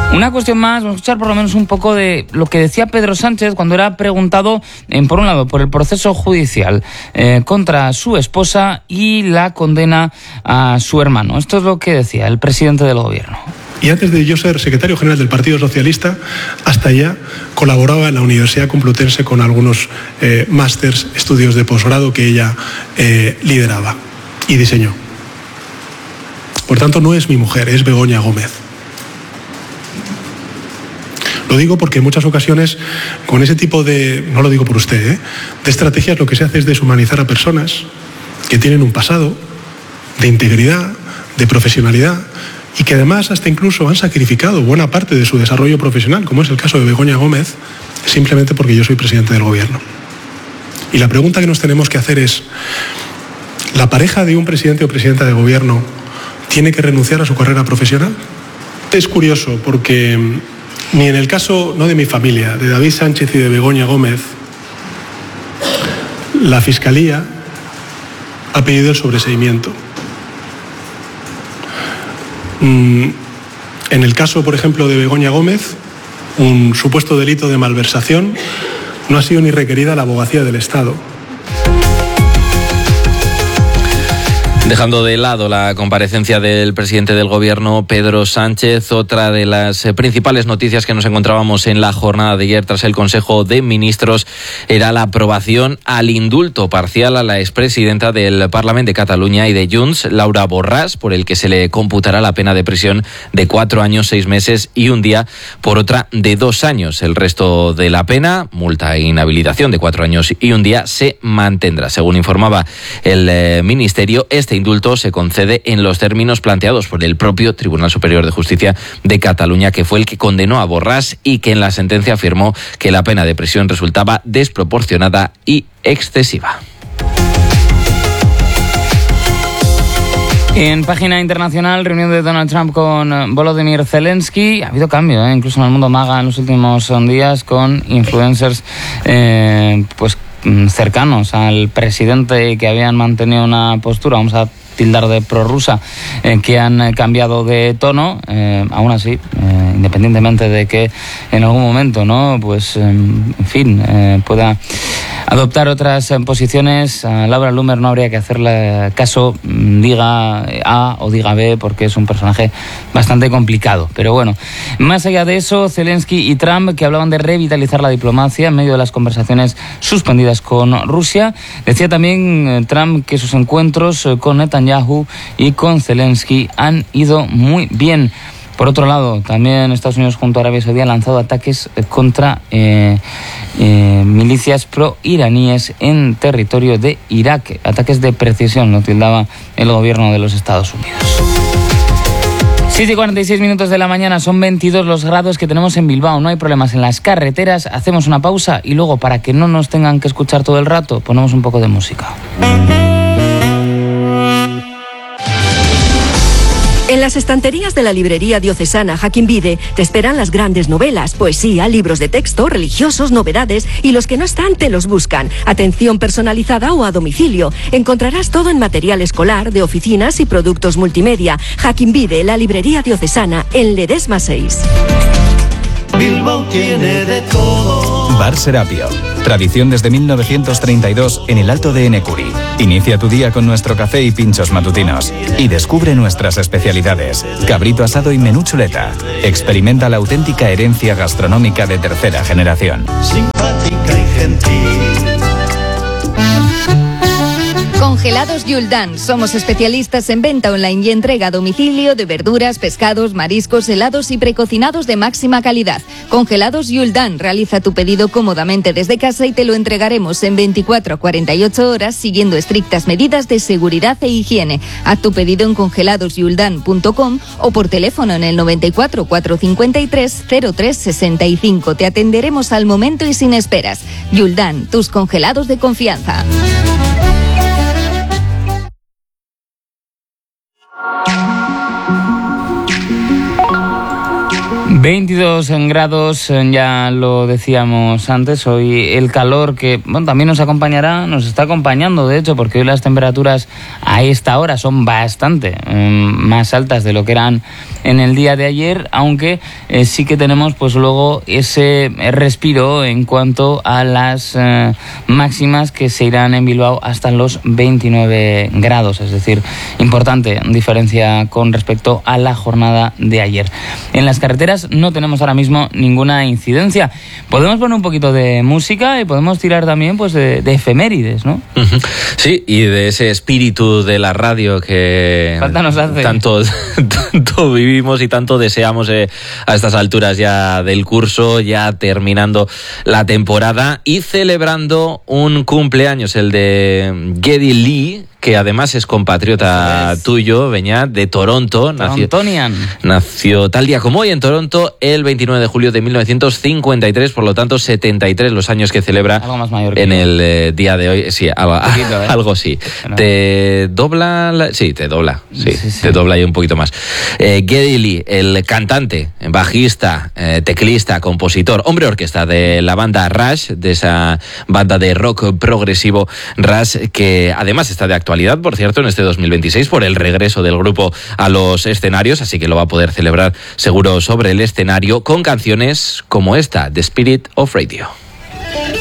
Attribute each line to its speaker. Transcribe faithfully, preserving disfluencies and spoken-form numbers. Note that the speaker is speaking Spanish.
Speaker 1: Una cuestión más, vamos a escuchar por lo menos un poco de lo que decía Pedro Sánchez cuando era preguntado, eh, por un lado, por el proceso judicial eh, contra su esposa y la condena a su hermano. Esto es lo que decía el presidente del gobierno.
Speaker 2: Y antes de yo ser secretario general del Partido Socialista, hasta allá colaboraba en la Universidad Complutense con algunos eh, másters, estudios de posgrado que ella eh, lideraba y diseñó. Por tanto, no es mi mujer, es Begoña Gómez. Lo digo porque en muchas ocasiones, con ese tipo de, no lo digo por usted, ¿eh? de estrategias, lo que se hace es deshumanizar a personas que tienen un pasado de integridad, de profesionalidad, y que además hasta incluso han sacrificado buena parte de su desarrollo profesional, como es el caso de Begoña Gómez, simplemente porque yo soy presidente del gobierno. Y la pregunta que nos tenemos que hacer es, ¿la pareja de un presidente o presidenta de gobierno tiene que renunciar a su carrera profesional? Es curioso porque ni en el caso, no de mi familia, de David Sánchez y de Begoña Gómez, la Fiscalía ha pedido el sobreseimiento. En el caso, por ejemplo, de Begoña Gómez, un supuesto delito de malversación, no ha sido ni requerida la abogacía del Estado.
Speaker 3: Dejando de lado la comparecencia del presidente del gobierno, Pedro Sánchez, otra de las principales noticias que nos encontrábamos en la jornada de ayer tras el Consejo de Ministros era la aprobación al indulto parcial a la expresidenta del Parlamento de Cataluña y de Junts, Laura Borràs, por el que se le computará la pena de prisión de cuatro años, seis meses y un día, por otra de dos años. El resto de la pena, multa e inhabilitación de cuatro años y un día, se mantendrá. Según informaba el eh, Ministerio, este indulto se concede en los términos planteados por el propio Tribunal Superior de Justicia de Cataluña, que fue el que condenó a Borràs y que en la sentencia afirmó que la pena de prisión resultaba desproporcionada y excesiva.
Speaker 1: En página internacional, reunión de Donald Trump con Volodymyr Zelensky. Ha habido cambio, ¿eh? incluso en el mundo maga en los últimos días, con influencers eh, pues cercanos al presidente que habían mantenido una postura, vamos a tildar de prorrusa, eh, que han cambiado de tono. Eh, aún así, eh, independientemente de que en algún momento, ¿no? Pues, eh, en fin, eh, pueda adoptar otras eh, posiciones, a Laura Loomer no habría que hacerle caso, diga A o diga B, porque es un personaje bastante complicado. Pero bueno, más allá de eso, Zelensky y Trump, que hablaban de revitalizar la diplomacia en medio de las conversaciones suspendidas con Rusia. Decía también eh, Trump que sus encuentros eh, con Netanyahu y con Zelensky han ido muy bien. Por otro lado, también Estados Unidos junto a Arabia Saudí han lanzado ataques contra eh, eh, milicias pro-iraníes en territorio de Irak. Ataques de precisión, lo tildaba el gobierno de los Estados Unidos. siete y cuarenta y seis minutos de la mañana, son veintidós los grados que tenemos en Bilbao. No hay problemas en las carreteras. Hacemos una pausa y luego, para que no nos tengan que escuchar todo el rato, ponemos un poco de música.
Speaker 4: En las estanterías de la librería diocesana Jaquín Vide te esperan las grandes novelas, poesía, libros de texto, religiosos, novedades, y los que no están te los buscan. Atención personalizada o a domicilio. Encontrarás todo en material escolar, de oficinas y productos multimedia. Jaquín Vide, la librería diocesana, en Ledesma seis.
Speaker 5: Bilbao tiene de todo.
Speaker 6: Bar Serapio. Tradición desde mil novecientos treinta y dos en el Alto de Enecuri. Inicia tu día con nuestro café y pinchos matutinos. Y descubre nuestras especialidades. Cabrito asado y menú chuleta. Experimenta la auténtica herencia gastronómica de tercera generación.
Speaker 5: Simpática y gentil.
Speaker 7: Congelados Yuldan. Somos especialistas en venta online y entrega a domicilio de verduras, pescados, mariscos, helados y precocinados de máxima calidad. Congelados Yuldan. Realiza tu pedido cómodamente desde casa y te lo entregaremos en veinticuatro a cuarenta y ocho horas siguiendo estrictas medidas de seguridad e higiene. Haz tu pedido en congelados yuldan punto com o por teléfono en el noventa y cuatro, cuatrocientos cincuenta y tres, cero tres sesenta y cinco. Te atenderemos al momento y sin esperas. Yuldan, tus congelados de confianza.
Speaker 1: veintidós grados, ya lo decíamos antes, hoy el calor que bueno, también nos acompañará, nos está acompañando de hecho, porque hoy las temperaturas a esta hora son bastante eh, más altas de lo que eran en el día de ayer, aunque eh, sí que tenemos pues luego ese respiro en cuanto a las eh, máximas que se irán en Bilbao hasta los veintinueve grados, es decir, importante diferencia con respecto a la jornada de ayer. En las carreteras no tenemos ahora mismo ninguna incidencia. Podemos poner un poquito de música y podemos tirar también pues de, de efemérides, ¿no?
Speaker 3: Sí, y de ese espíritu de la radio que
Speaker 1: falta nos hace.
Speaker 3: Tanto, tanto vivimos y tanto deseamos eh, a estas alturas ya del curso, ya terminando la temporada y celebrando un cumpleaños, el de Geddy Lee, que además es compatriota es. tuyo, Beñat, de Toronto. Nació, nació tal día como hoy en Toronto, el veintinueve de julio de mil novecientos cincuenta y tres, por lo tanto setenta y tres los años que celebra
Speaker 1: algo más mayor que
Speaker 3: en
Speaker 1: yo.
Speaker 3: el eh, día de hoy. Sí, algo, poquito, ¿eh? algo sí. Bueno. Te dobla, la, sí, te dobla, sí, sí, sí. te dobla ahí un poquito más. Eh, Geddy Lee, el cantante, bajista, eh, teclista, compositor, hombre orquesta de la banda Rush, de esa banda de rock progresivo Rush, que además está de actualidad, por cierto, en este dos mil veintiséis por el regreso del grupo a los escenarios, así que lo va a poder celebrar seguro sobre el escenario con canciones como esta, The Spirit of Radio.